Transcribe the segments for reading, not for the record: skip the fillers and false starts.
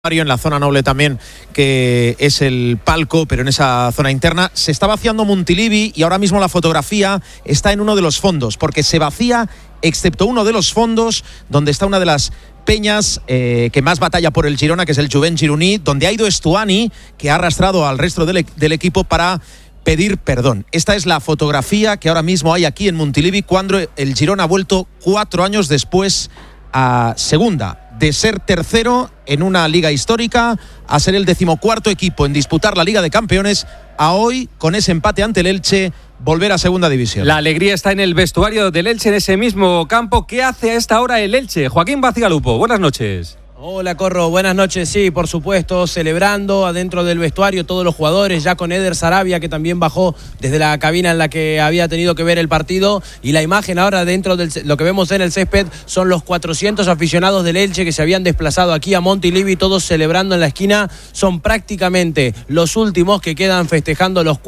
en la zona noble también, que es el palco, pero en esa zona interna. Se está vaciando Montilivi y ahora mismo la fotografía está en uno de los fondos, porque se vacía excepto uno de los fondos donde está una de las peñas que más batalla por el Girona, que es el Jovent Gironí, donde ha ido Estuani, que ha arrastrado al resto del equipo para pedir perdón. Esta es la fotografía que ahora mismo hay aquí en Montilivi, cuando el Girona ha vuelto 4 años después a segunda, de ser tercero en una liga histórica a ser el 14º equipo en disputar la Liga de Campeones, a hoy, con ese empate ante el Elche, volver a segunda división. La alegría está en el vestuario del Elche, en ese mismo campo. ¿Qué hace a esta hora el Elche? Joaquín Bacigalupo, buenas noches. Hola Corro, buenas noches. Sí, por supuesto, celebrando adentro del vestuario todos los jugadores, ya con Eder Sarabia, que también bajó desde la cabina en la que había tenido que ver el partido, y la imagen ahora dentro de lo que vemos en el césped son los 400 aficionados del Elche que se habían desplazado aquí a Montilivi, todos celebrando en la esquina. Son prácticamente los últimos que quedan festejando los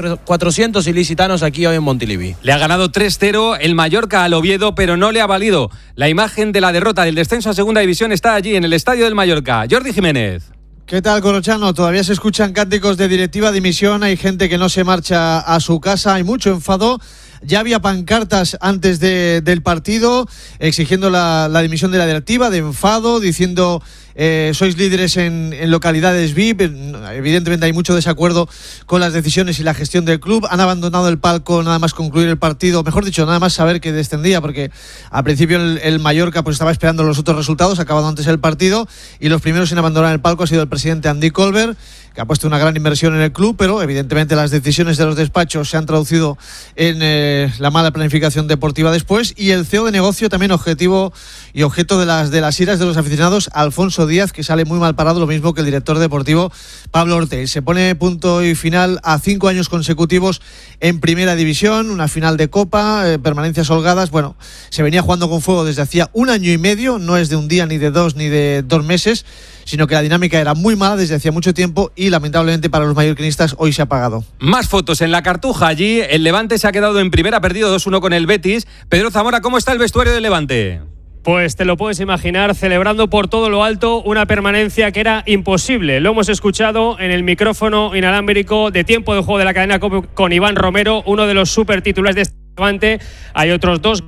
400 ilicitanos aquí hoy en Montilivi. Le ha ganado 3-0 el Mallorca al Oviedo, pero no le ha valido. La imagen de la derrota del descenso a segunda división está allí en el estadio del Mallorca. Jordi Jiménez. ¿Qué tal, Corochano? Todavía se escuchan cánticos de directiva, dimisión, hay gente que no se marcha a su casa, hay mucho enfado. Ya había pancartas antes del partido exigiendo la dimisión de la directiva, de enfado, diciendo sois líderes en localidades VIP. Evidentemente hay mucho desacuerdo con las decisiones y la gestión del club. Han abandonado el palco nada más concluir el partido, mejor dicho, nada más saber que descendía, porque al principio el Mallorca pues estaba esperando los otros resultados, acabado antes el partido, y los primeros en abandonar el palco ha sido el presidente Andy Colbert, que ha puesto una gran inversión en el club, pero evidentemente las decisiones de los despachos se han traducido en la mala planificación deportiva después, y el CEO de negocio también objetivo y objeto de las iras de los aficionados, Alfonso Díaz, que sale muy mal parado, lo mismo que el director deportivo Pablo Ortega. Se pone punto y final a 5 años consecutivos en primera división, una final de Copa, permanencias holgadas. Bueno, se venía jugando con fuego desde hacía 1 año y medio, no es de un día, ni de 2, ni de 2 meses, sino que la dinámica era muy mala desde hacía mucho tiempo y lamentablemente para los mallorquinistas hoy se ha apagado. Más fotos en la Cartuja. Allí el Levante se ha quedado en primera, perdido 2-1 con el Betis. Pedro Zamora, ¿cómo está el vestuario del Levante? Pues te lo puedes imaginar, celebrando por todo lo alto una permanencia que era imposible. Lo hemos escuchado en el micrófono inalámbrico de tiempo de juego de la cadena COPE con Iván Romero, uno de los super titulares de este Levante. Hay otros 2.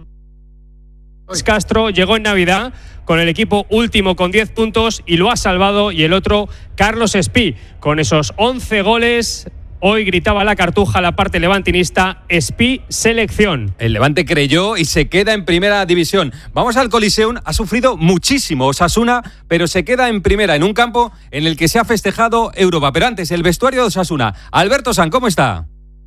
Castro llegó en Navidad con el equipo último con 10 puntos y lo ha salvado, y el otro, Carlos Espí, con esos 11 goles. Hoy gritaba la Cartuja, la parte levantinista: Espí selección. El Levante creyó y se queda en primera división. Vamos al Coliseum. Ha sufrido muchísimo Osasuna, pero se queda en primera, en un campo en el que se ha festejado Europa. Pero antes, el vestuario de Osasuna. Alberto San, ¿cómo está?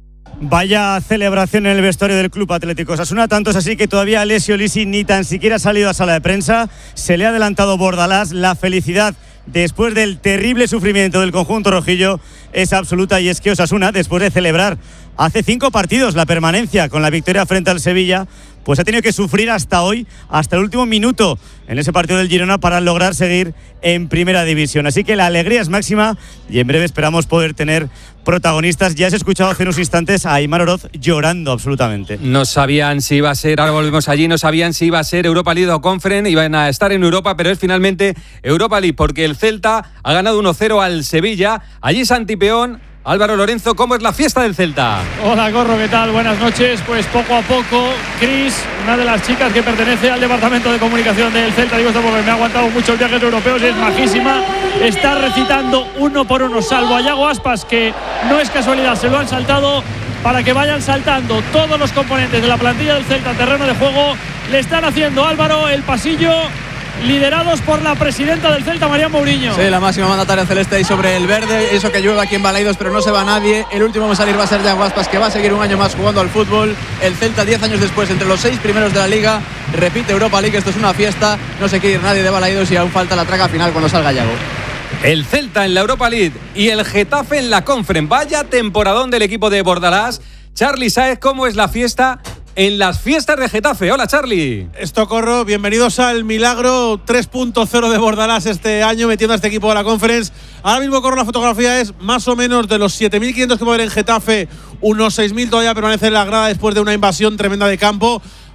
Vaya celebración en el vestuario del Club Atlético Osasuna, tanto es así que todavía Alessio Lisi ni tan siquiera ha salido a sala de prensa. Se le ha adelantado Bordalás. La felicidad después del terrible sufrimiento del conjunto rojillo es absoluta, y es que Osasuna, después de celebrar hace 5 partidos la permanencia con la victoria frente al Sevilla, pues ha tenido que sufrir hasta hoy, hasta el último minuto en ese partido del Girona, para lograr seguir en primera división. Así que la alegría es máxima y en breve esperamos poder tener protagonistas. Ya has escuchado hace unos instantes a Aimar Oroz llorando absolutamente. No sabían si iba a ser, ahora volvemos allí, no sabían si iba a ser Europa League o Conference, iban a estar en Europa, pero es finalmente Europa League, porque el Celta ha ganado 1-0 al Sevilla. Allí Santi Peón. Álvaro Lorenzo, ¿cómo es la fiesta del Celta? Hola Corro, ¿qué tal? Buenas noches. Pues poco a poco, Cris, una de las chicas que pertenece al departamento de comunicación del Celta, digo esto porque me ha aguantado muchos viajes europeos y es majísima, está recitando uno por uno, salvo a Yago Aspas, que no es casualidad, se lo han saltado, para que vayan saltando todos los componentes de la plantilla del Celta al terreno de juego. Le están haciendo, Álvaro, el pasillo, liderados por la presidenta del Celta, María Mourinho. Sí, la máxima mandataria celeste ahí sobre el verde. Eso que llueve aquí en Balaidos, pero no se va nadie. El último en salir va a ser Yago Aspas, que va a seguir un año más jugando al fútbol. El Celta, 10 años después, entre los 6 primeros de la Liga, repite Europa League. Esto es una fiesta, no se quiere ir nadie de Balaidos y aún falta la traga final cuando salga Yago. El Celta en la Europa League y el Getafe en la Conference. Vaya temporadón del equipo de Bordalás. Charly Sáez, ¿cómo es la fiesta en las fiestas de Getafe? Hola, Charly. Esto, Corro, bienvenidos al milagro 3.0 de Bordalás este año, metiendo a este equipo de la Conference. Ahora mismo, Corro, la fotografía es más o menos de los 7.500 que va a haber en Getafe, unos 6.000 todavía permanecen en la grada después de una invasión tremenda de campo.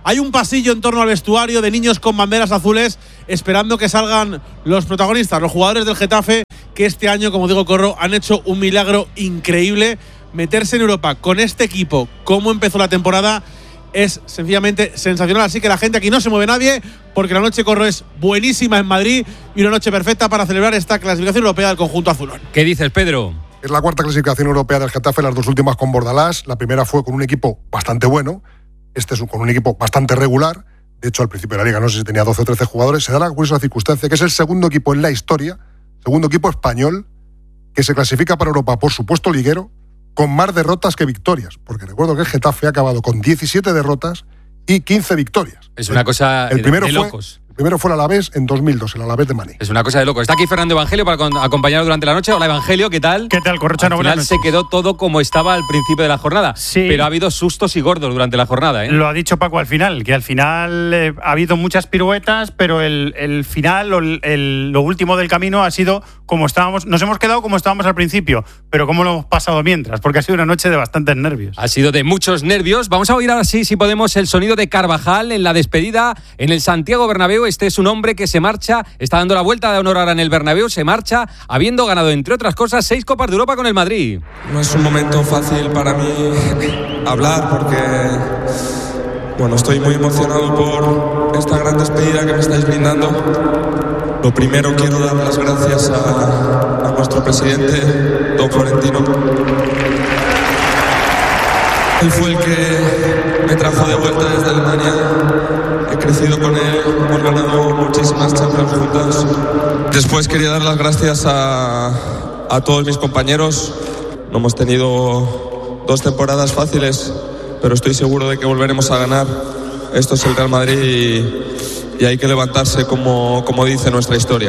Hay un pasillo en torno al vestuario de niños con banderas azules esperando que salgan los protagonistas, los jugadores del Getafe, que este año, como digo, Corro, han hecho un milagro increíble. Meterse en Europa con este equipo, como empezó la temporada, es sencillamente sensacional. Así que la gente aquí no se mueve nadie, porque la noche, Corro, es buenísima en Madrid y una noche perfecta para celebrar esta clasificación europea del conjunto azulón. ¿Qué dices, Pedro? Es la cuarta clasificación europea del Getafe, las dos últimas con Bordalás. La primera fue con un equipo bastante bueno, este es con un equipo bastante regular. De hecho, al principio de la liga no sé si tenía 12 o 13 jugadores. Se da la curiosa circunstancia que es el segundo equipo en la historia, segundo equipo español, que se clasifica para Europa, por supuesto liguero, con más derrotas que victorias. Porque recuerdo que el Getafe ha acabado con 17 derrotas y 15 victorias. Es una cosa de locos. El primero fue el Alavés en 2002, el Alavés de Mané. Es una cosa de loco. Está aquí Fernando Evangelio para acompañarnos durante la noche. Hola, Evangelio, ¿qué tal? ¿Qué tal, Corrochano? Al final se quedó todo como estaba al principio de la jornada. Sí. Pero ha habido sustos y gordos durante la jornada, ¿eh? Lo ha dicho Paco al final, que al final ha habido muchas piruetas, pero el final, lo último del camino ha sido como estábamos. Nos hemos quedado como estábamos al principio, pero como lo hemos pasado mientras, porque ha sido una noche de bastantes nervios. Ha sido de muchos nervios. Vamos a oír ahora sí, si podemos, el sonido de Carvajal en la despedida en el Santiago Bernabéu. Este es un hombre que se marcha, está dando la vuelta de honor ahora en el Bernabéu, se marcha habiendo ganado, entre otras cosas, 6 Copas de Europa con el Madrid. No es un momento fácil para mí hablar porque, bueno, estoy muy emocionado por esta gran despedida que me estáis brindando. Lo primero, quiero dar las gracias a nuestro presidente, don Florentino. Él fue el que me trajo de vuelta desde Alemania. He crecido con él, hemos ganado muchísimas Champions juntas. Después quería dar las gracias a todos mis compañeros. No hemos tenido 2 temporadas fáciles, pero estoy seguro de que volveremos a ganar. Esto es el Real Madrid y hay que levantarse como dice nuestra historia.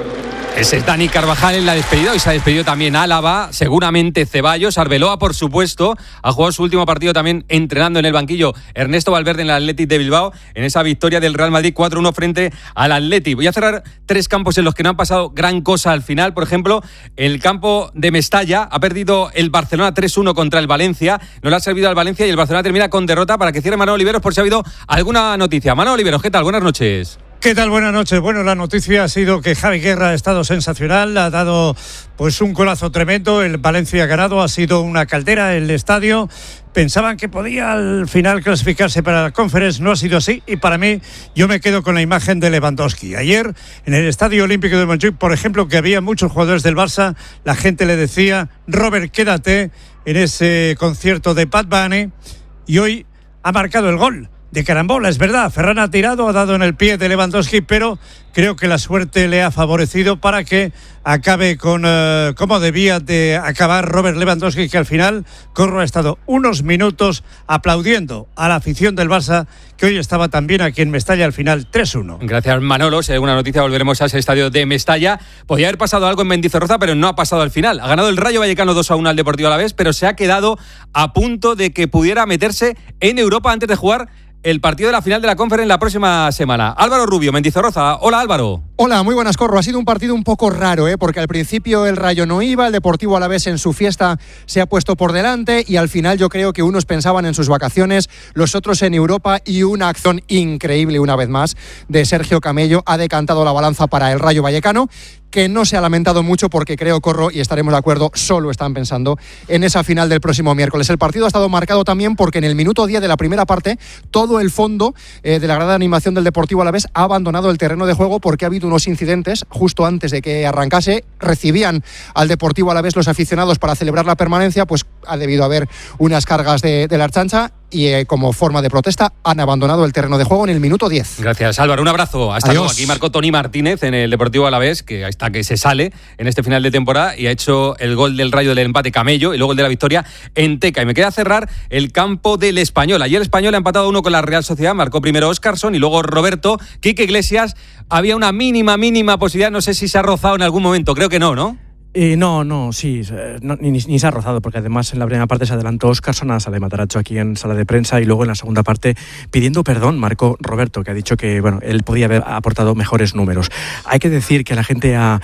Ese es Dani Carvajal en la despedida. Y se ha despedido también Álava, seguramente Ceballos, Arbeloa, por supuesto. Ha jugado su último partido también entrenando en el banquillo Ernesto Valverde en el Athletic de Bilbao, en esa victoria del Real Madrid 4-1 frente al Athletic. Voy a cerrar 3 campos en los que no han pasado gran cosa al final. Por ejemplo, el campo de Mestalla ha perdido el Barcelona 3-1 contra el Valencia. No le ha servido al Valencia y el Barcelona termina con derrota. Para que cierre Manolo Oliveros, por si ha habido alguna noticia. Manolo Oliveros, ¿qué tal? Buenas noches. ¿Qué tal? Buenas noches. Bueno, la noticia ha sido que Javi Guerra ha estado sensacional, ha dado pues un golazo tremendo, el Valencia ha ganado, ha sido una caldera el estadio. Pensaban que podía al final clasificarse para la Conference, no ha sido así y para mí yo me quedo con la imagen de Lewandowski. Ayer en el Estadio Olímpico de Montjuic, por ejemplo, que había muchos jugadores del Barça, la gente le decía, Robert, quédate en ese concierto de Bad Bunny y hoy ha marcado el gol. De carambola, es verdad, Ferran ha tirado, ha dado en el pie de Lewandowski, pero creo que la suerte le ha favorecido para que acabe con como debía de acabar Robert Lewandowski, que al final Corro ha estado unos minutos aplaudiendo a la afición del Barça, que hoy estaba también aquí en Mestalla, al final 3-1. Gracias, Manolo. Si hay alguna noticia volveremos a ese estadio de Mestalla. Podía haber pasado algo en Mendizorroza, pero no ha pasado al final. Ha ganado el Rayo Vallecano 2-1 al Deportivo Alavés, pero se ha quedado a punto de que pudiera meterse en Europa antes de jugar el partido de la final de la Conference la próxima semana. Álvaro Rubio, Mendizorroza. Hola, Álvaro. Hola, muy buenas, Corro. Ha sido un partido un poco raro, porque al principio el Rayo no iba, el Deportivo Alavés en su fiesta se ha puesto por delante y al final yo creo que unos pensaban en sus vacaciones, los otros en Europa, y una acción increíble una vez más de Sergio Camello ha decantado la balanza para el Rayo Vallecano, que no se ha lamentado mucho porque creo, Corro, y estaremos de acuerdo, solo están pensando en esa final del próximo miércoles. El partido ha estado marcado también porque en el minuto 10 de la primera parte todo el fondo de la grada de animación del Deportivo Alavés ha abandonado el terreno de juego porque ha habido unos incidentes justo antes de que arrancase. Recibían al Deportivo Alavés los aficionados para celebrar la permanencia, pues ha debido haber unas cargas de la Archancha y como forma de protesta han abandonado el terreno de juego en el minuto 10. Gracias, Álvaro. Un abrazo. Hasta Adiós. luego. Aquí marcó Toni Martínez en el Deportivo Alavés, que hasta que se sale en este final de temporada, y ha hecho el gol del Rayo del empate Camello y luego el de la victoria en Teca. Y me queda cerrar el campo del Español. Ayer el Español ha empatado 1 con la Real Sociedad, marcó primero Óscarson y luego Roberto. Quique Iglesias, había una mínima posibilidad, no sé si se ha rozado en algún momento, creo que no, ¿no? Ni se ha rozado, porque además en la primera parte se adelantó Óscar Sona Sala de Mataracho aquí en sala de prensa, y luego en la segunda parte, pidiendo perdón, marcó Roberto, que ha dicho que él podía haber aportado mejores números. Hay que decir que la gente ha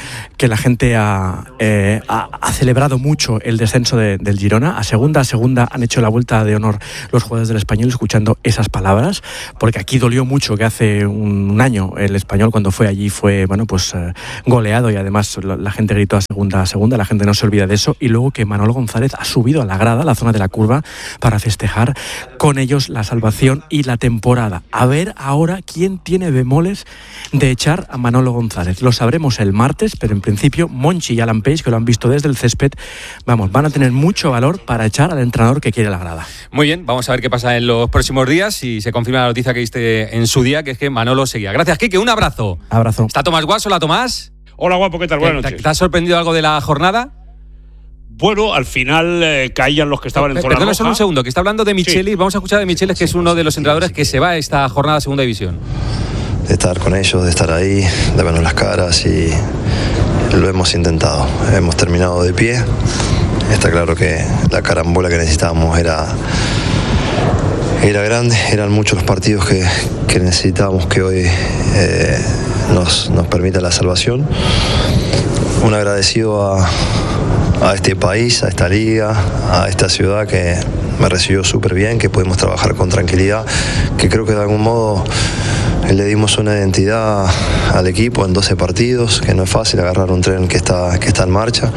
celebrado mucho el descenso del Girona. A segunda han hecho la vuelta de honor los jugadores del Español escuchando esas palabras, porque aquí dolió mucho que hace un año el Español, cuando fue allí, fue goleado, y además la gente gritó a segunda, la gente no se olvida de eso. Y luego que Manolo González ha subido a la grada, a la zona de la curva, para festejar con ellos la salvación y la temporada. A ver ahora quién tiene bemoles de echar a Manolo González. Lo sabremos el martes, pero en principio Monchi y Alan Page, que lo han visto desde el césped, van a tener mucho valor para echar al entrenador que quiere la grada. Muy bien, vamos a ver qué pasa en los próximos días, y se confirma la noticia que diste en su día, que es que Manolo seguía. Gracias, Quique, un abrazo. Abrazo. ¿Está Tomás Guas? Hola, Tomás. Hola, guapo, ¿qué tal? Buenas noches. ¿Te ha sorprendido algo de la jornada? Bueno, al final caían los que estaban en zona roja. Solo un segundo, que está hablando de Michelis. Sí. Vamos a escuchar de Michelis, que es uno de los entrenadores que se va a esta jornada de segunda división. De estar con ellos, de estar ahí, de vernos las caras, y lo hemos intentado. Hemos terminado de pie. Está claro que la carambola que necesitábamos era grande. Eran muchos los partidos que necesitábamos que hoy nos permita la salvación. Un agradecido a este país, a esta liga, a esta ciudad que me recibió súper bien, que pudimos trabajar con tranquilidad, que creo que de algún modo le dimos una identidad al equipo en 12 partidos, que no es fácil agarrar un tren que está en marcha.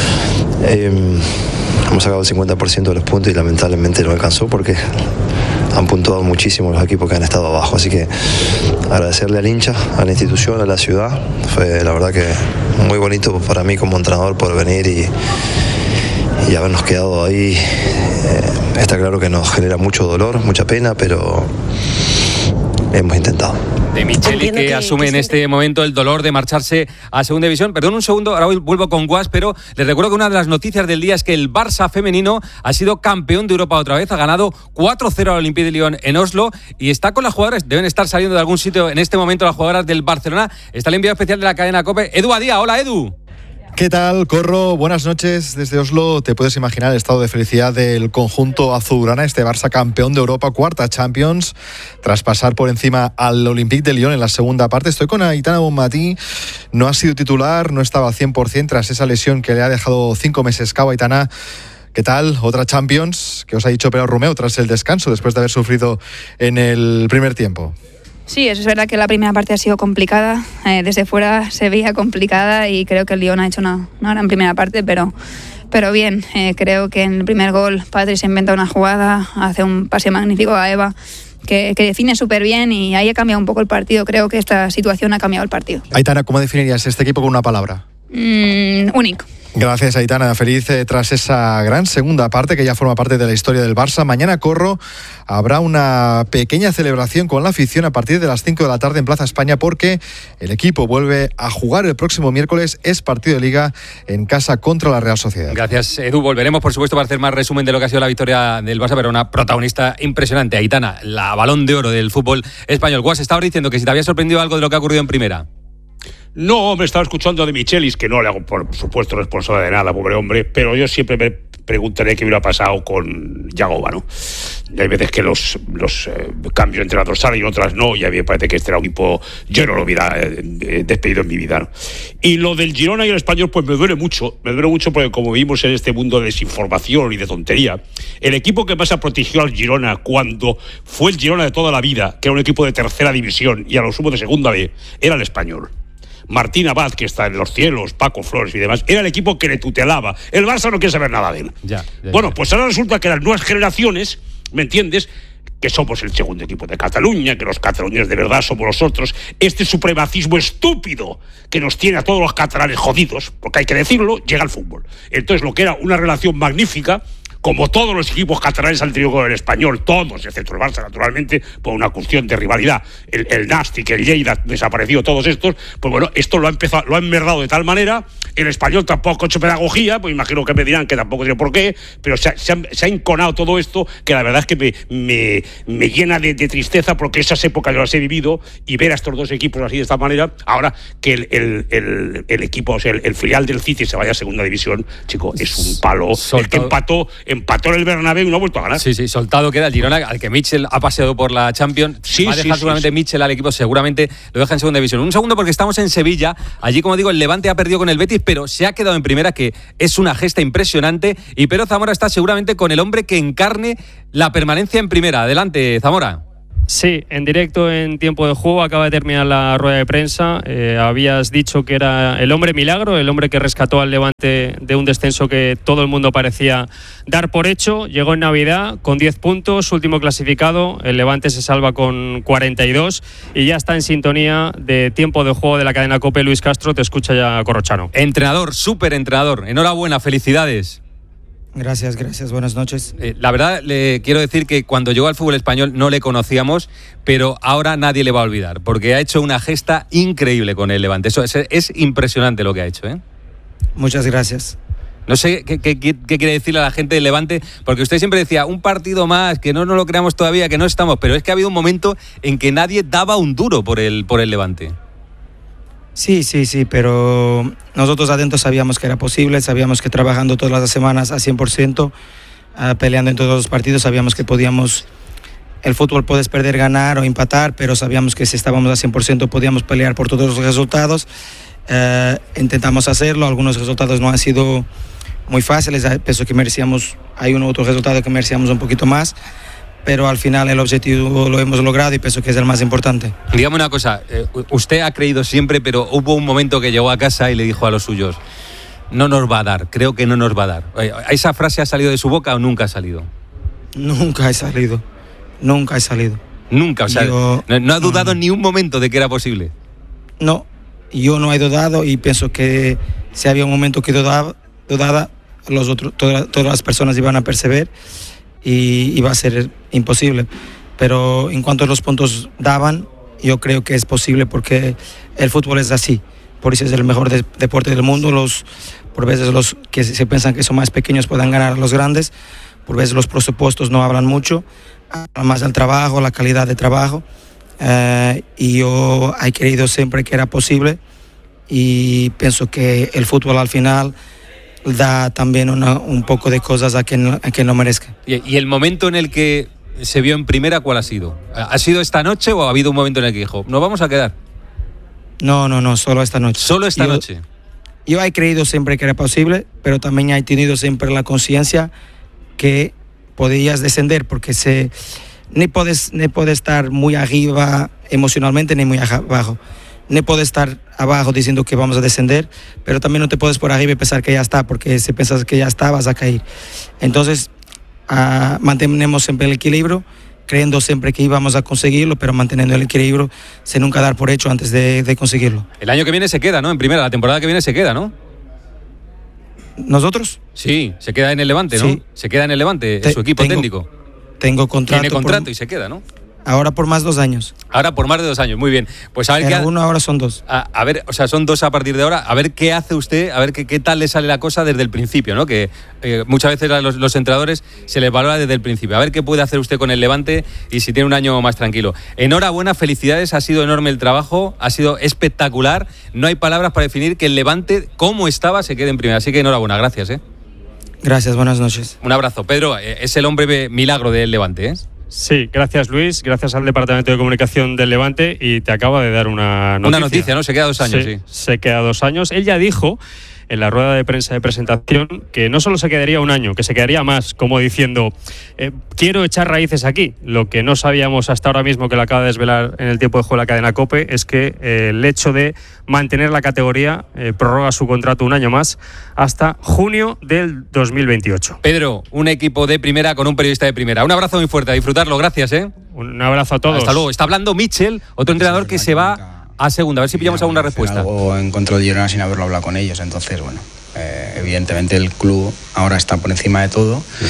Hemos sacado el 50% de los puntos y lamentablemente no alcanzó, porque han puntuado muchísimo los equipos que han estado abajo. Así que agradecerle al hincha, a la institución, a la ciudad. Fue la verdad que muy bonito para mí como entrenador por venir y habernos quedado ahí. Está claro que nos genera mucho dolor, mucha pena, pero hemos intentado. De Micheli, que asume en este momento el dolor de marcharse a segunda división. Perdón un segundo, ahora vuelvo con Guas, pero les recuerdo que una de las noticias del día es que el Barça femenino ha sido campeón de Europa otra vez, ha ganado 4-0 al Olympique de Lyon en Oslo, y está con las jugadoras, deben estar saliendo de algún sitio en este momento las jugadoras del Barcelona. Está el enviado especial de la cadena COPE, Edu Adía. Hola, Edu. ¿Qué tal, Corro? Buenas noches desde Oslo. Te puedes imaginar el estado de felicidad del conjunto azulgrana, este Barça campeón de Europa, cuarta Champions, tras pasar por encima al Olympique de Lyon en la segunda parte. Estoy con Aitana Bonmatí, no ha sido titular, no estaba al 100% tras esa lesión que le ha dejado 5 meses cao. Aitana, ¿qué tal? Otra Champions que os ha dicho Pere Romeu tras el descanso, después de haber sufrido en el primer tiempo. Sí, es verdad que la primera parte ha sido complicada, desde fuera se veía complicada y creo que el Lyon ha hecho una gran primera parte, pero bien, creo que en el primer gol Patri se inventa una jugada, hace un pase magnífico a Eva que define súper bien y ahí ha cambiado un poco el partido. Creo que esta situación ha cambiado el partido. Aitana, ¿cómo definirías este equipo con una palabra? Único. Gracias, Aitana. Feliz tras esa gran segunda parte que ya forma parte de la historia del Barça. Mañana, Corro, habrá una pequeña celebración con la afición a partir de las 5 de la tarde en Plaza España, porque el equipo vuelve a jugar el próximo miércoles. Es partido de Liga en casa contra la Real Sociedad. Gracias, Edu. Volveremos, por supuesto, para hacer más resumen de lo que ha sido la victoria del Barça, pero una protagonista impresionante. Aitana, la Balón de Oro del fútbol español. Guas, estabas diciendo que si te había sorprendido algo de lo que ha ocurrido en primera. No, me estaba escuchando de Michelis, que no le hago, por supuesto, responsable de nada, pobre hombre, pero yo siempre me preguntaré qué hubiera pasado con Yagoba, ¿no? Y hay veces que los cambios entre las dorsales y otras no, y a mí me parece que este era un equipo, yo no lo hubiera despedido en mi vida, ¿no? Y lo del Girona y el Español, pues me duele mucho porque como vivimos en este mundo de desinformación y de tontería, el equipo que más se protegió al Girona cuando fue el Girona de toda la vida, que era un equipo de tercera división y a lo sumo de segunda B, era el Español. Martín Abad, que está en los cielos, Paco Flores y demás, era el equipo que le tutelaba. El Barça no quiere saber nada de él. Bueno, pues ahora resulta que las nuevas generaciones, ¿me entiendes?, que somos el segundo equipo de Cataluña, que los cataluñeses de verdad somos nosotros, este supremacismo estúpido que nos tiene a todos los catalanes jodidos, porque hay que decirlo, llega al fútbol. Entonces lo que era una relación magnífica como todos los equipos catalanes han tenido con el Español, todos, excepto el Barça, naturalmente, por una cuestión de rivalidad. El Nàstic, el Lleida, desaparecido todos estos, pues bueno, esto lo ha enmerdado de tal manera. El Español tampoco ha hecho pedagogía, pues imagino que me dirán que tampoco tiene por qué, pero se ha enconado todo esto, que la verdad es que me llena de tristeza, porque esas épocas yo las he vivido, y ver a estos dos equipos así de esta manera, ahora que el equipo, o sea, el filial del City se vaya a segunda división, chico, es un palo. El que empató en el Bernabéu y no ha vuelto a ganar. Sí, soltado queda el Girona, al que Mitchell ha paseado por la Champions. Va a dejar seguramente Mitchell al equipo, seguramente lo deja en segunda división. Un segundo, porque estamos en Sevilla. Allí, como digo, el Levante ha perdido con el Betis, pero se ha quedado en primera, que es una gesta impresionante. Y Pedro Zamora está seguramente con el hombre que encarne la permanencia en primera. Adelante, Zamora. Sí, en directo en tiempo de juego, acaba de terminar la rueda de prensa. Habías dicho que era el hombre milagro, el hombre que rescató al Levante de un descenso que todo el mundo parecía dar por hecho. Llegó en Navidad con 10 puntos, último clasificado. El Levante se salva con 42 y ya está en sintonía de tiempo de juego de la cadena COPE. Luis Castro, te escucha ya Corrochano. Entrenador, súper entrenador. Enhorabuena, felicidades. Gracias, buenas noches. La verdad, le quiero decir que cuando llegó al fútbol español no le conocíamos, pero ahora nadie le va a olvidar, porque ha hecho una gesta increíble con el Levante. Eso es impresionante lo que ha hecho, ¿eh? Muchas gracias. No sé qué quiere decirle a la gente del Levante, porque usted siempre decía, un partido más, que no nos lo creamos todavía, que no estamos, pero es que ha habido un momento en que nadie daba un duro por el Levante. Sí, pero nosotros adentro sabíamos que era posible, sabíamos que trabajando todas las semanas a 100%, peleando en todos los partidos, sabíamos que podíamos, el fútbol puedes perder, ganar o empatar, pero sabíamos que si estábamos a 100% podíamos pelear por todos los resultados. Intentamos hacerlo, algunos resultados no han sido muy fáciles, pienso que merecíamos, hay un otro resultado que merecíamos un poquito más, pero al final el objetivo lo hemos logrado y pienso que es el más importante. Dígame una cosa, usted ha creído siempre, pero hubo un momento que llegó a casa y le dijo a los suyos, no nos va a dar, creo que no nos va a dar. ¿Esa frase ha salido de su boca o nunca ha salido? Nunca he salido. Nunca, o sea, no ha dudado ni un momento de que era posible. No, yo no he dudado y pienso que si había un momento que dudaba, todas las personas iban a perceber y iba a ser imposible. Pero en cuanto a los puntos daban, yo creo que es posible porque el fútbol es así. Por eso es el mejor deporte del mundo. Por veces los que se piensan que son más pequeños puedan ganar a los grandes. Por veces los presupuestos no hablan mucho, hablan más del trabajo, la calidad de trabajo. Y yo he creído siempre que era posible y pienso que el fútbol al final da también un poco de cosas a quien lo merezca. ¿Y el momento en el que se vio en primera, cuál ha sido? ¿Ha sido esta noche o ha habido un momento en el que dijo, nos vamos a quedar? No, solo esta noche. ¿Solo esta noche? Yo he creído siempre que era posible, pero también he tenido siempre la conciencia que podías descender, porque ni puedes estar muy arriba emocionalmente ni muy abajo. No puedes estar abajo diciendo que vamos a descender, pero también no te puedes por arriba y pensar que ya está, porque si piensas que ya está vas a caer. Entonces mantenemos siempre el equilibrio, creyendo siempre que íbamos a conseguirlo, pero manteniendo el equilibrio sin nunca dar por hecho antes de conseguirlo. El año que viene se queda, ¿no? En primera, la temporada que viene se queda, ¿no? ¿Nosotros? Sí, se queda en el Levante, ¿no? Sí. Se queda en el Levante, su equipo técnico. Tengo contrato. Tiene contrato y se queda, ¿no? Ahora por más 2 años. Ahora por más de 2 años, muy bien. Pues a ver Era uno, ahora son 2. A ver, o sea, son 2 a partir de ahora. A ver qué hace usted, a ver qué tal le sale la cosa desde el principio, ¿no? Que muchas veces a los entrenadores se les valora desde el principio. A ver qué puede hacer usted con el Levante y si tiene un año más tranquilo. Enhorabuena, felicidades, ha sido enorme el trabajo, ha sido espectacular. No hay palabras para definir que el Levante, como estaba, se quede en primera. Así que enhorabuena, gracias, ¿eh? Gracias, buenas noches. Un abrazo. Pedro, es el hombre milagro del Levante, ¿eh? Sí, gracias Luis, gracias al Departamento de Comunicación del Levante, y te acaba de dar una noticia. Una noticia, ¿no? Se queda 2 años, sí. Se queda 2 años. Él ya dijo en la rueda de prensa de presentación que no solo se quedaría 1 año, que se quedaría más, como diciendo, quiero echar raíces aquí. Lo que no sabíamos hasta ahora mismo, que lo acaba de desvelar en el tiempo de juego de la cadena COPE, es que el hecho de mantener la categoría prorroga su contrato 1 año más hasta junio del 2028. Pedro, un equipo de primera con un periodista de primera. Un abrazo muy fuerte, a disfrutarlo, gracias, ¿eh? Un abrazo a todos. Hasta luego. Está hablando Mitchell, otro entrenador que se va a segunda. A ver si pillamos alguna respuesta. Algo en contra del Girona sin haberlo hablado con ellos. Entonces, bueno, evidentemente el club ahora está por encima de todo,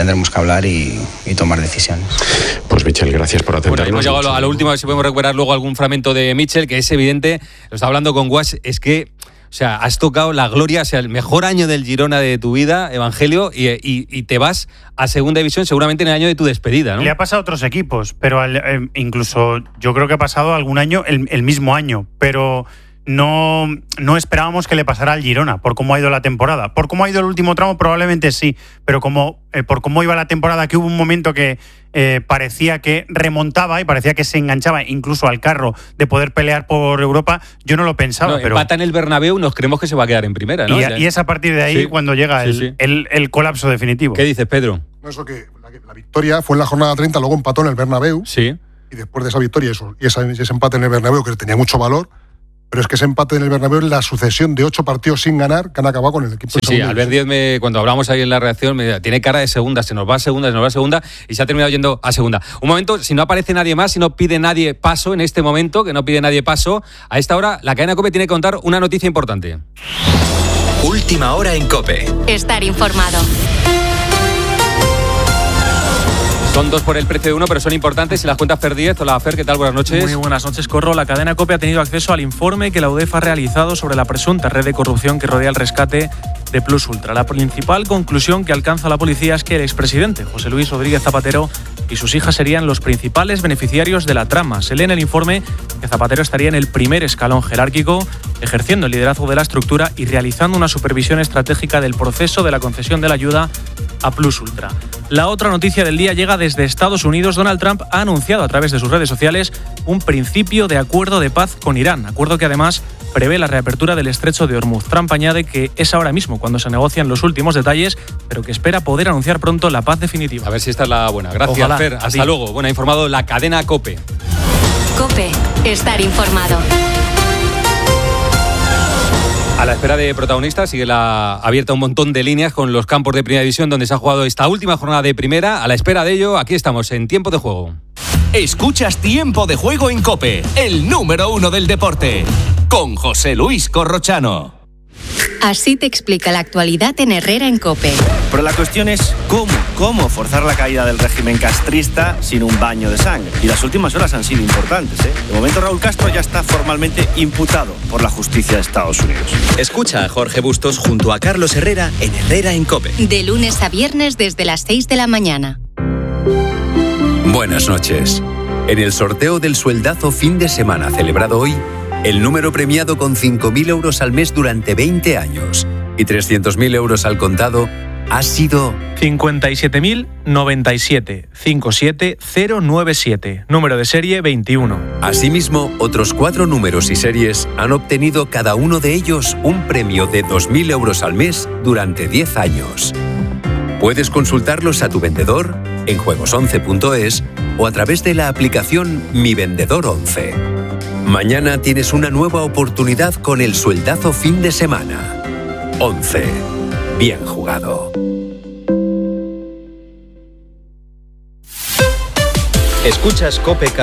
tendremos que hablar y tomar decisiones. Pues Michel, gracias por atendernos. Bueno, hemos llegado a lo último, a ver si podemos recuperar luego algún fragmento de Michel, que es evidente, lo está hablando con Guas, es que, o sea, has tocado la gloria, o sea, el mejor año del Girona de tu vida, Evangelio, y te vas a segunda división seguramente en el año de tu despedida, ¿no? Le ha pasado a otros equipos, pero incluso yo creo que ha pasado algún año, el mismo año, pero no esperábamos que le pasara al Girona por cómo ha ido la temporada. Por cómo ha ido el último tramo probablemente sí, pero por cómo iba la temporada, que hubo un momento que parecía que remontaba y parecía que se enganchaba incluso al carro de poder pelear por Europa, yo no lo pensaba. Pero empata en el Bernabéu, nos creemos que se va a quedar en primera, ¿no? Y es a partir de ahí cuando llega el colapso definitivo. ¿Qué dices, Pedro? No, eso que la victoria fue en la jornada 30, luego empató en el Bernabéu. Sí. Y después de esa victoria y ese empate en el Bernabéu, que tenía mucho valor, pero es que ese empate en el Bernabéu es la sucesión de 8 partidos sin ganar que han acabado con el equipo. Sí, Albert Díez, cuando hablamos ahí en la reacción, me decía, tiene cara de segunda, se nos va a segunda, y se ha terminado yendo a segunda. Un momento, si no aparece nadie más, si no pide nadie paso en este momento, que no pide nadie paso, a esta hora la cadena COPE tiene que contar una noticia importante. Última hora en COPE. Estar informado. Son 2 por el precio de 1, pero son importantes. Y las cuentas Fer 10. Hola, Fer, ¿qué tal? Buenas noches. Muy buenas noches, Corro. La cadena COPE ha tenido acceso al informe que la UDEF ha realizado sobre la presunta red de corrupción que rodea el rescate de Plus Ultra. La principal conclusión que alcanza la policía es que el expresidente José Luis Rodríguez Zapatero y sus hijas serían los principales beneficiarios de la trama. Se lee en el informe que Zapatero estaría en el primer escalón jerárquico, ejerciendo el liderazgo de la estructura y realizando una supervisión estratégica del proceso de la concesión de la ayuda a Plus Ultra. La otra noticia del día llega desde Estados Unidos. Donald Trump ha anunciado a través de sus redes sociales un principio de acuerdo de paz con Irán, acuerdo que además prevé la reapertura del estrecho de Hormuz. Trump añade que es ahora mismo cuando se negocian los últimos detalles, pero que espera poder anunciar pronto la paz definitiva. A ver si esta es la buena. Gracias, Ojalá. Fer. Hasta luego. Bueno, ha informado la cadena COPE. COPE. Estar informado. A la espera de protagonistas, sigue abierta un montón de líneas con los campos de Primera División donde se ha jugado esta última jornada de Primera. A la espera de ello, aquí estamos en Tiempo de Juego. Escuchas Tiempo de Juego en COPE, el número 1 del deporte, con José Luis Corrochano. Así te explica la actualidad en Herrera en COPE. Pero la cuestión es cómo forzar la caída del régimen castrista sin un baño de sangre. Y las últimas horas han sido importantes, ¿eh? De momento Raúl Castro ya está formalmente imputado por la justicia de Estados Unidos. Escucha a Jorge Bustos junto a Carlos Herrera en Herrera en COPE. De lunes a viernes desde las 6 de la mañana. Buenas noches. En el sorteo del sueldazo fin de semana celebrado hoy, el número premiado con 5.000 euros al mes durante 20 años y 300.000 euros al contado ha sido 57.097 57097, número de serie 21. Asimismo, otros 4 números y series han obtenido cada uno de ellos un premio de 2.000 euros al mes durante 10 años. Puedes consultarlos a tu vendedor en juegos11.es o a través de la aplicación Mi Vendedor 11. Mañana tienes una nueva oportunidad con el sueldazo fin de semana. 11. Bien jugado. Escuchas COPE